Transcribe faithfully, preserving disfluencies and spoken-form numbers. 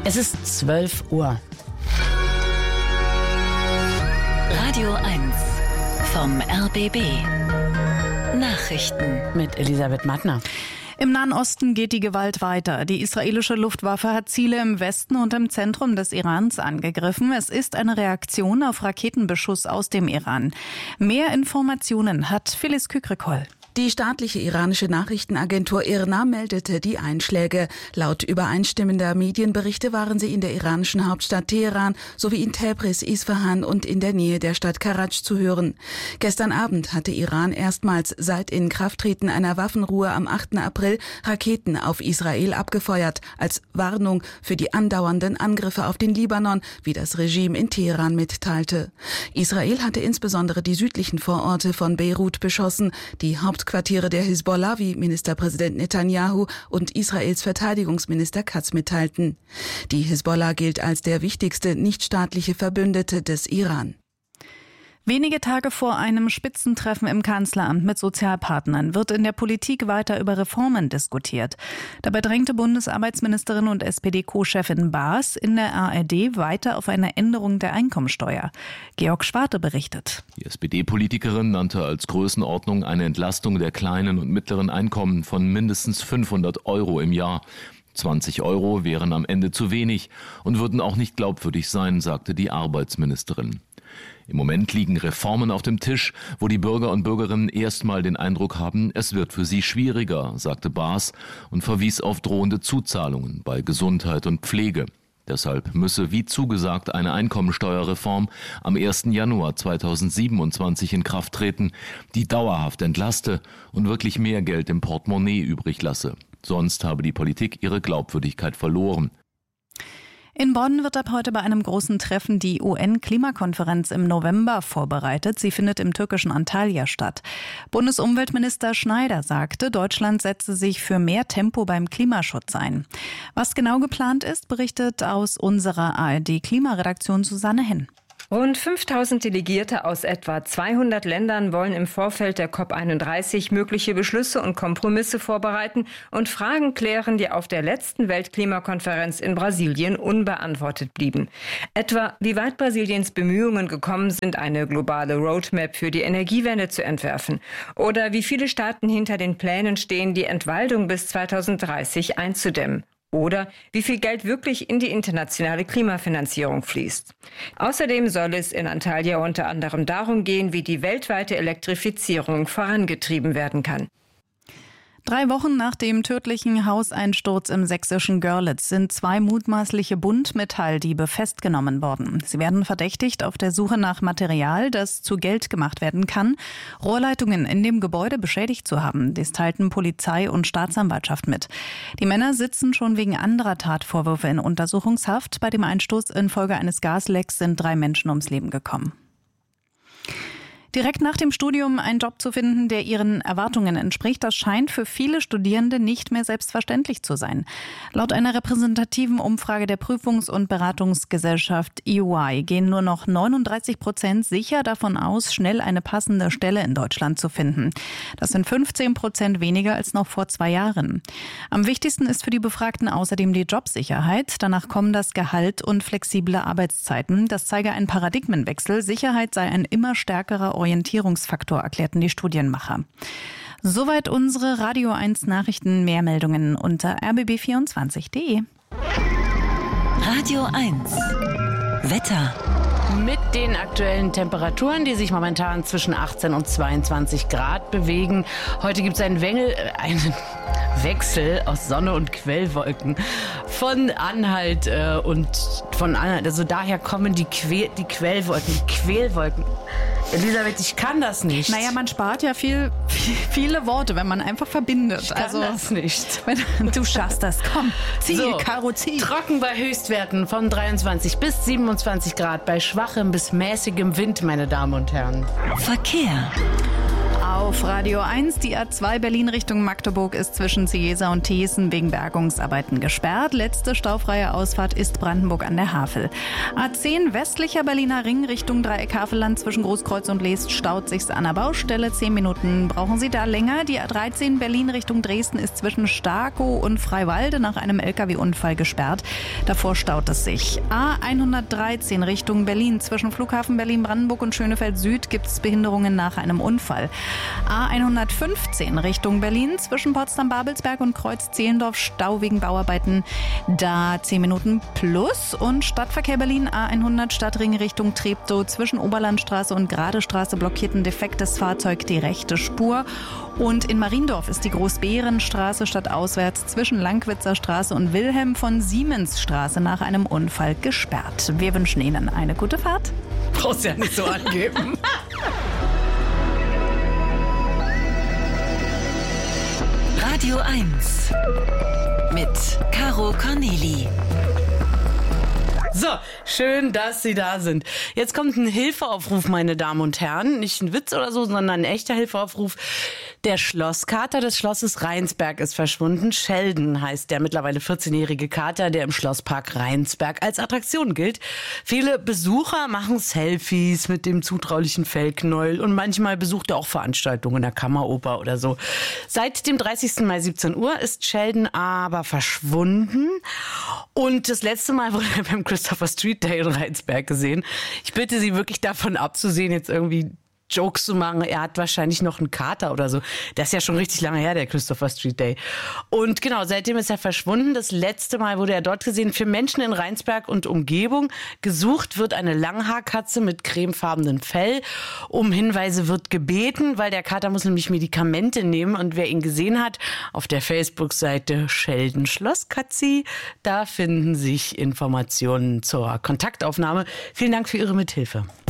Es ist zwölf Uhr. Radio eins vom R B B. Nachrichten Mit Elisabeth Mattner. Im Nahen Osten geht die Gewalt weiter. Die israelische Luftwaffe hat Ziele im Westen und im Zentrum des Irans angegriffen. Es ist eine Reaktion auf Raketenbeschuss aus dem Iran. Mehr Informationen hat Phyllis Kükrikol. Die staatliche iranische Nachrichtenagentur I R N A meldete die Einschläge. Laut übereinstimmender Medienberichte waren sie in der iranischen Hauptstadt Teheran sowie in Tabriz, Isfahan und in der Nähe der Stadt Karaj zu hören. Gestern Abend hatte Iran erstmals seit Inkrafttreten einer Waffenruhe am achten April Raketen auf Israel abgefeuert, als Warnung für die andauernden Angriffe auf den Libanon, wie das Regime in Teheran mitteilte. Israel hatte insbesondere die südlichen Vororte von Beirut beschossen, die Haupt Quartiere der Hisbollah, wie Ministerpräsident Netanyahu und Israels Verteidigungsminister Katz mitteilten. Die Hisbollah gilt als der wichtigste nichtstaatliche Verbündete des Iran. Wenige Tage vor einem Spitzentreffen im Kanzleramt mit Sozialpartnern wird in der Politik weiter über Reformen diskutiert. Dabei drängte Bundesarbeitsministerin und S P D-Co-Chefin Baas in der A R D weiter auf eine Änderung der Einkommensteuer. Georg Schwarte berichtet. Die S P D-Politikerin nannte als Größenordnung eine Entlastung der kleinen und mittleren Einkommen von mindestens fünfhundert Euro im Jahr. zwanzig Euro wären am Ende zu wenig und würden auch nicht glaubwürdig sein, sagte die Arbeitsministerin. Im Moment liegen Reformen auf dem Tisch, wo die Bürger und Bürgerinnen erstmal den Eindruck haben, es wird für sie schwieriger, sagte Baas und verwies auf drohende Zuzahlungen bei Gesundheit und Pflege. Deshalb müsse, wie zugesagt, eine Einkommensteuerreform am ersten Januar zweitausendsiebenundzwanzig in Kraft treten, die dauerhaft entlaste und wirklich mehr Geld im Portemonnaie übrig lasse. Sonst habe die Politik ihre Glaubwürdigkeit verloren. In Bonn wird ab heute bei einem großen Treffen die U N-Klimakonferenz im November vorbereitet. Sie findet im türkischen Antalya statt. Bundesumweltminister Schneider sagte, Deutschland setze sich für mehr Tempo beim Klimaschutz ein. Was genau geplant ist, berichtet aus unserer A R D-Klimaredaktion Susanne Henn. Rund fünftausend Delegierte aus etwa zweihundert Ländern wollen im Vorfeld der COP einunddreißig mögliche Beschlüsse und Kompromisse vorbereiten und Fragen klären, die auf der letzten Weltklimakonferenz in Brasilien unbeantwortet blieben. Etwa, wie weit Brasiliens Bemühungen gekommen sind, eine globale Roadmap für die Energiewende zu entwerfen. Oder wie viele Staaten hinter den Plänen stehen, die Entwaldung bis zweitausenddreißig einzudämmen. Oder wie viel Geld wirklich in die internationale Klimafinanzierung fließt. Außerdem soll es in Antalya unter anderem darum gehen, wie die weltweite Elektrifizierung vorangetrieben werden kann. Drei Wochen nach dem tödlichen Hauseinsturz im sächsischen Görlitz sind zwei mutmaßliche Buntmetalldiebe festgenommen worden. Sie werden verdächtigt, auf der Suche nach Material, das zu Geld gemacht werden kann, Rohrleitungen in dem Gebäude beschädigt zu haben. Das teilten Polizei und Staatsanwaltschaft mit. Die Männer sitzen schon wegen anderer Tatvorwürfe in Untersuchungshaft. Bei dem Einsturz infolge eines Gaslecks sind drei Menschen ums Leben gekommen. Direkt nach dem Studium einen Job zu finden, der ihren Erwartungen entspricht, das scheint für viele Studierende nicht mehr selbstverständlich zu sein. Laut einer repräsentativen Umfrage der Prüfungs- und Beratungsgesellschaft E Y gehen nur noch neununddreißig Prozent sicher davon aus, schnell eine passende Stelle in Deutschland zu finden. Das sind fünfzehn Prozent weniger als noch vor zwei Jahren. Am wichtigsten ist für die Befragten außerdem die Jobsicherheit. Danach kommen das Gehalt und flexible Arbeitszeiten. Das zeige einen Paradigmenwechsel. Sicherheit sei ein immer stärkerer Orientierungsfaktor, erklärten die Studienmacher. Soweit unsere Radio eins Nachrichten. Mehr Meldungen unter r b b vierundzwanzig punkt d e. Radio eins Wetter. Mit den aktuellen Temperaturen, die sich momentan zwischen achtzehn und zweiundzwanzig Grad bewegen. Heute gibt es einen, Wengel, äh, einen Wechsel aus Sonne und Quellwolken von Anhalt äh, und von Anhalt. Also daher kommen die, que- die Quellwolken, die Quellwolken. Elisabeth, ich kann das nicht. Naja, man spart ja viel, viel, viele Worte, wenn man einfach verbindet. Ich kann also, das nicht. Wenn, du schaffst das. Komm, zieh, so, Karo, zieh. Trocken bei Höchstwerten von dreiundzwanzig bis siebenundzwanzig Grad bei schwachem bis mäßigem Wind, meine Damen und Herren. Verkehr. Auf Radio eins, die A zwei Berlin Richtung Magdeburg ist zwischen Ciesa und Thiessen wegen Bergungsarbeiten gesperrt. Letzte staufreie Ausfahrt ist Brandenburg an der Havel. A zehn westlicher Berliner Ring Richtung Dreieck Havelland zwischen Großkreuz und Leest staut sich's an der Baustelle. Zehn Minuten brauchen Sie da länger. Die A dreizehn Berlin Richtung Dresden ist zwischen Starkow und Freiwalde nach einem L K W-Unfall gesperrt. Davor staut es sich. A hundertdreizehn Richtung Berlin zwischen Flughafen Berlin-Brandenburg und Schönefeld Süd gibt es Behinderungen nach einem Unfall. A hundertfünfzehn Richtung Berlin zwischen Potsdam-Babelsberg und Kreuz-Zehlendorf Stau wegen Bauarbeiten. Da zehn Minuten plus. Und Stadtverkehr Berlin A hundert Stadtring Richtung Treptow zwischen Oberlandstraße und Gradestraße blockiert ein defektes Fahrzeug die rechte Spur. Und in Mariendorf ist die Großbeerenstraße stadtauswärts zwischen Langwitzer Straße und Wilhelm von Siemens Straße nach einem Unfall gesperrt. Wir wünschen Ihnen eine gute Fahrt. Brauchst ja nicht so angeben. Radio eins mit Caro Corneli. So, schön, dass Sie da sind. Jetzt kommt ein Hilfeaufruf, meine Damen und Herren. Nicht ein Witz oder so, sondern ein echter Hilfeaufruf. Der Schlosskater des Schlosses Rheinsberg ist verschwunden. Sheldon heißt der mittlerweile vierzehnjährige Kater, der im Schlosspark Rheinsberg als Attraktion gilt. Viele Besucher machen Selfies mit dem zutraulichen Fellknäuel und manchmal besucht er auch Veranstaltungen in der Kammeroper oder so. Seit dem dreißigsten Mai siebzehn Uhr ist Sheldon aber verschwunden und das letzte Mal wurde er beim Christopher Street Day in Rheinsberg gesehen. Ich bitte Sie wirklich davon abzusehen, jetzt irgendwie Jokes zu machen, er hat wahrscheinlich noch einen Kater oder so. Das ist ja schon richtig lange her, der Christopher Street Day. Und genau, seitdem ist er verschwunden. Das letzte Mal wurde er dort gesehen. Für Menschen in Rheinsberg und Umgebung gesucht wird eine Langhaarkatze mit cremefarbenem Fell. Um Hinweise wird gebeten, weil der Kater muss nämlich Medikamente nehmen. Und wer ihn gesehen hat, auf der Facebook-Seite Sheldon Schlosskatzi, da finden sich Informationen zur Kontaktaufnahme. Vielen Dank für Ihre Mithilfe.